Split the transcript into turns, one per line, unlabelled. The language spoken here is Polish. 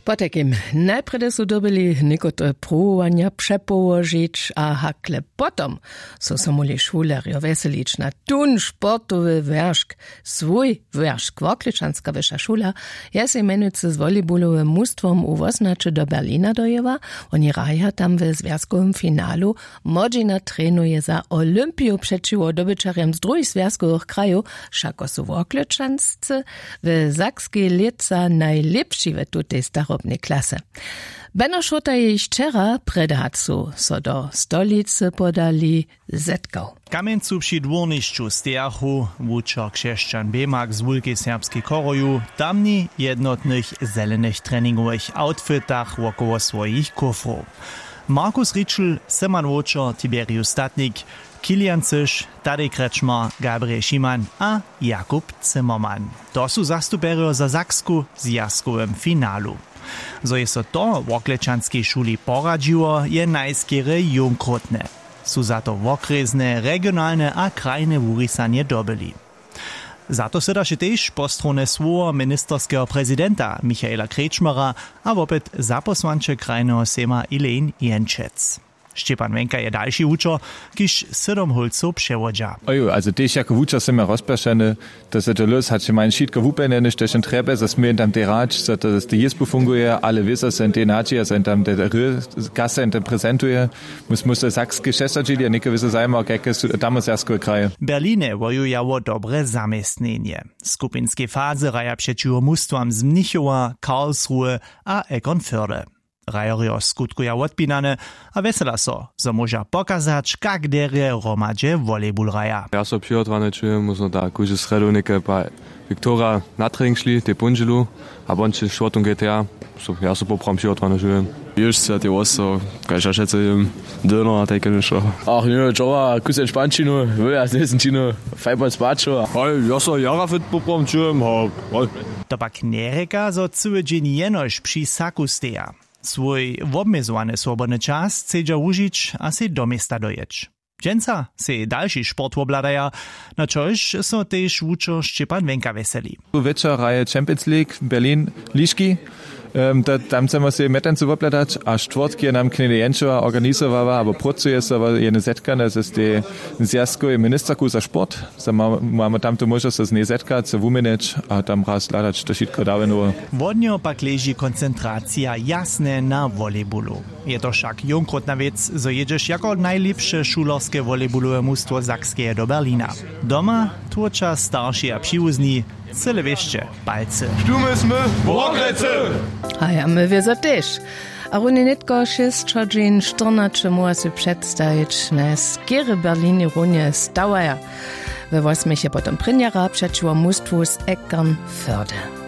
Potekim najprede su dobili nekotre provanja přepołožić, a hakle potom so moli šulerjo veselić na tun sportowy wäršk. Svoj wäršk Wokličanska wyższa szula je se imenujúce z volejbolowym mustwom uwoznače do Berlina dojeva. Oni raja tam w związkowym finalu. Modzina trenuje za Olympiu przeciwko dobyczarjem z drugich związkowych krajów, šako su Wokličanscy w Sakskiej Lica najlepsi w tutej starobnej klasy. Beno Šota jej wczera predacu so do stolicy podali zetkał.
Kamieńcu przy dworniszczu stejachu, wuczok krzeszczan Bemak z Wulki Serbskiej Koroju, tamni jednotnych zelenych treningowych outfitach wokoło swoich kufrów. Markus Ritschl, Simon Wočer, Tiberius Statnik, Kilian Cyš, Tadej Krečmar, Gabriel Šiman a Jakub Zimmermann. To su zastuperio za Saksku z jaskowym finalu. Zo je so to w Wokličanskiej szuli poradziło, je najskiery junkrotne. Su za to wokrezne, regionalne a krajne wurisanie dobili. Za to sedaše tež po strone svojho ministerského prezidenta Michaela Krečmara a opět zaposlanče krajného sejma Elaine Jenčec. Štěpan Wenka je další učo, kiž 7 holcov převodža.
Ojo, also tež jako učo sem rozprašene, da se to los hat mein šitko vupene, než tešen trebe, za smir tam terač, so to das die jespu funguje, alle visa sind die nači, sind tam der Gasse in prezentuje, muss der Sakske Šestačili, a neke visa zajma, keke su tam jasko kraje.
Berline wojujało dobre zamestnenie. Skupinske faze raja przeciwko mustwam z Mnichowa, Karlsruhe a Eckernförde. Rajorio skutkuja odpinane, a vesela so, zo moža pokazać, kak derje romadže volejbol raja.
Ja so přihotvané čujem, možno da kuže sredu neke pa Viktora na trening šli, te punželu, a bonče švortum GTA, ja so popram přihotvané čujem.
Już se te oso, kaj ja šece döner, teke nešo. Ach, njo, čova, kus entspančino, ja znesenčino, fajbol spačo.
Ja so jara fit popram čujem,
To pak nereka, zo cły dzień jenož przy saku steja. Svoj obmezowany swobodny czas chcedza użyć, a se do miasta dojeć. Dżęca se dalszy sport obladaja, na čož so tež wučo Štěpan Wenka veseli.
Wieczór Reihe Champions League Berlin Liški. Tam chcemy się metancu obladać, a czwartki nam knjede Jenčova organizowała, aber pracuje so jene zetka, das ist die zjazkowy ministerku za sport. Mamy tam tu możliwość z nie zetka, co wumeneć, a tam raz ladać to wszystko dawno.
Wodnio pak leży koncentracja jasne na volejbolu. Je to však junkrotna vec, zo jedziesz jako najlepsze szulerskie volejbolowe mustwo Sakskie do Berlina. Doma tłoča starsi a przywozni cele wieszcze palce.
Stumysmy, Woklice!
A ja my wiedzą też. A runie netko 6 godzin 14 moja się przedstawić na skiery Berlinie runie stawaja. We 8 się potem premiera przeciwko mustwu z Eckernförde.